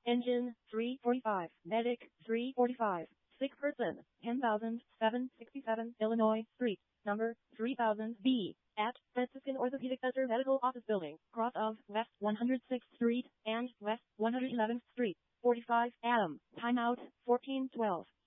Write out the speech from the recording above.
Engine 345. Medic 345. Sick person 10,767 Illinois Street, number 3000B, at Franciscan Orthopedic Center Medical Office Building, cross of West 106th Street and West 111th Street, 45 Adam. Timeout 1412.